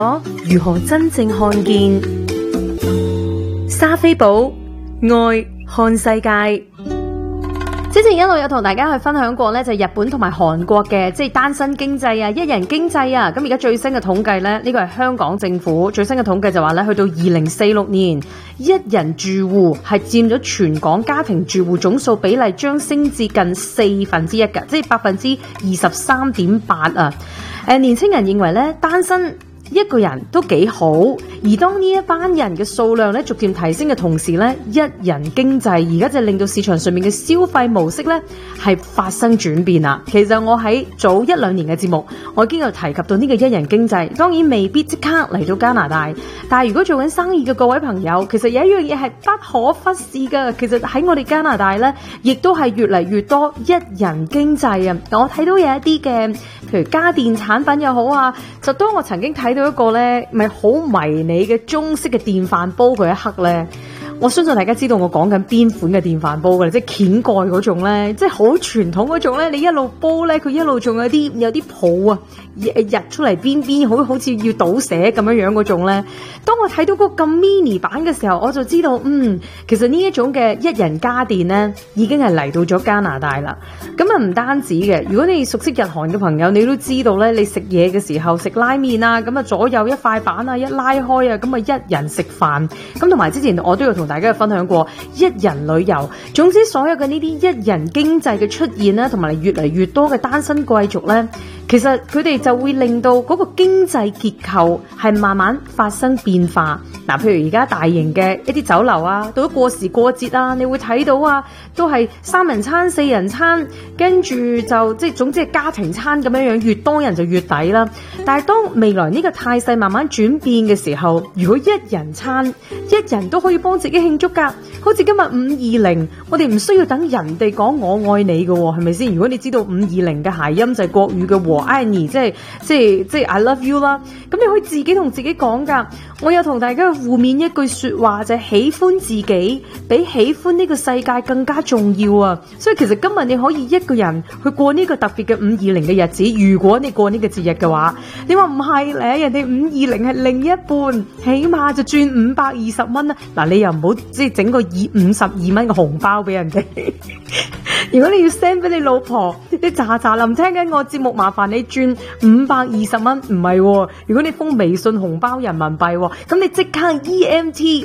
如何真正看見莎菲寶愛看世界。之前一路有同大家去分享過呢，就日本同埋韓國嘅即係單身經濟啊、一人經濟啊。咁而家最新嘅統計呢，呢個係香港政府最新嘅統計就話呢，去到2046年，一人住戶係佔咗全港家庭住戶總數比例將升至近1/4㗎，即係23.8%啊。年青人認為呢，單身一個人都幾好，而當呢一班人嘅數量咧逐漸提升嘅同時咧，一人經濟而家就令到市場上面嘅消費模式咧係發生轉變啦。其實我喺早1-2年嘅節目，我已經有提及到呢個一人經濟，當然未必即刻嚟到加拿大，但係如果做緊生意嘅各位朋友，其實有一樣嘢係不可忽視㗎。其實喺我哋加拿大咧，亦都係越嚟越多一人經濟啊！我睇到有一啲嘅，譬如家電產品又好啊，就當我曾經睇到一個咧，咪好迷你嘅中式嘅電飯煲嗰一刻咧，我相信大家知道我講緊邊款嘅電飯煲㗎啦，即係掀蓋嗰種咧，即係好傳統嗰種咧，你一路煲咧，佢一路仲有啲泡啊，溢出嚟邊好似要倒瀉咁樣嗰種咧。當我睇到個咁 mini 版嘅時候，我就知道，其實呢一種嘅一人家電咧，已經係嚟到咗加拿大啦。咁啊唔單止嘅，如果你熟悉日韓嘅朋友，你都知道咧，你食嘢嘅時候食拉麵啊，咁啊左右一塊板啊，一拉開啊，咁啊一人食飯。咁同埋之前我都有同大家分享過一人旅遊。總之所有嘅呢啲一人經濟嘅出現啦，同埋越嚟越多嘅單身貴族咧，其實佢哋就會令到嗰個經濟結構係慢慢發生變化。嗱，譬如而家大型嘅一啲酒樓啊，到咗過時過節啊，你會睇到啊，都係3人餐、4人餐，跟住就即係總之係家庭餐咁樣樣，越多人就越抵啦。但係當未來呢個態勢慢慢轉變嘅時候，如果一人餐，一人都可以幫自己慶祝㗎。好似今日520，我哋唔需要等人哋講我愛你嘅喎，係咪先？如果你知道520嘅諧音就係國語嘅我愛你，即係 I love you 啦。咁你可以自己同自己講㗎。我有同大家互勉一句說話，就係喜歡自己比喜歡呢個世界更加重要啊！所以其實今日你可以一個人去過呢個特別嘅520嘅日子。如果你過呢個節日嘅話，你話唔係咧，人哋520係另一半，起碼就轉520蚊啦。嗱，你又唔好即係整個52蚊嘅紅包俾人哋。如果你要 send 俾你老婆，你喳臨聽緊我節目，麻煩你轉520蚊，唔係喎。如果你封微信紅包人民幣喎，咁你即刻 EMT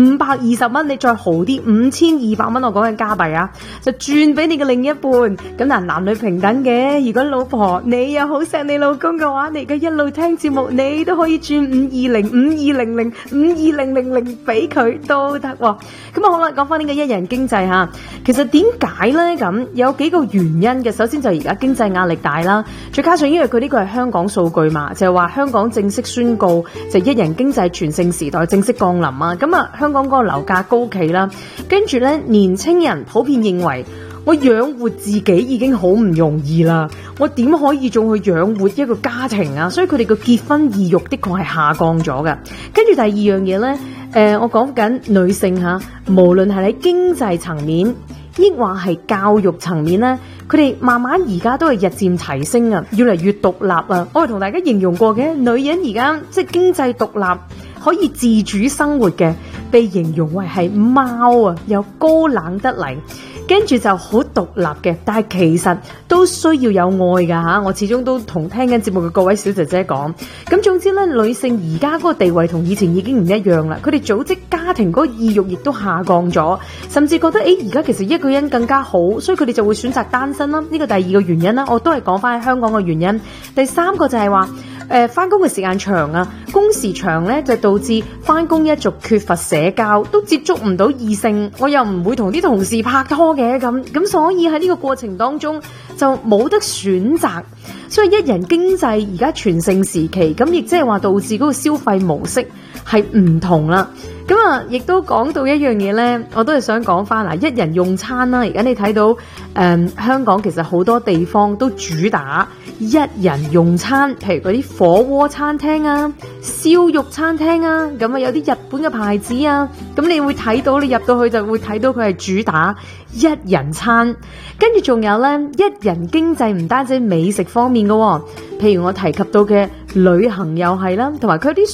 520蚊，你再豪啲5200蚊，我講緊加幣啊，就轉俾你嘅另一半。咁嗱，男女平等嘅。如果老婆你又好錫你老公嘅話，你而家一路聽節目，你都可以轉520、5200俾佢都得喎。咁好啦，講翻呢個一人經濟嚇，其實點解呢？咁有幾個原因嘅。首先就而家經濟壓力大啦，再加上因為佢呢個係香港數據嘛，就係話香港正式宣告就一人經濟全盛時代正式降臨啊。咁啊，香港嗰個樓價高企啦，跟住呢，年青人普遍認為我養活自己已經好唔容易啦，我點可以仲去養活一個家庭啊？所以佢哋個結婚意欲的確係下降咗嘅。跟住第二樣嘢呢，我講緊女性嚇，無論係喺經濟層面，抑或係教育層面咧，佢哋慢慢而家都係日漸提升啊，越嚟越獨立啊。我係同大家形容過嘅，女人而家即係經濟獨立，可以自主生活嘅，被形容為係貓啊，又高冷得嚟，跟住就好獨立嘅，但係其實都需要有愛㗎嚇。我始終都同聽緊節目嘅各位小姐姐講，咁總之咧，女性而家嗰個地位同以前已經唔一樣啦。佢哋組織家庭嗰個意欲亦都下降咗，甚至覺得而家其實一個人更加好，所以佢哋就會選擇單身啦。呢個第二個原因啦，我都係講翻喺香港嘅原因。第三個就係話，翻工嘅時間長啊，工時長咧就導致翻工一族缺乏社交，都接觸唔到異性，我又唔會同啲同事拍拖嘅咁，所以喺呢個過程當中就冇得選擇，所以一人經濟而家全盛時期，咁亦即係話導致嗰個消費模式係唔同啦。咁啊，亦都講到一樣嘢呢，我都係想講翻嗱，一人用餐啦。而家你睇到香港其實好多地方都主打一人用餐，譬如嗰啲火鍋餐廳啊、燒肉餐廳啊，咁啊有啲日本嘅牌子啊，咁你會睇到，你入到去就會睇到佢係主打一人餐。跟住仲有呢，一人經濟唔單止美食方面嘅喎，譬如我提及到嘅旅行又係啦，同埋佢啲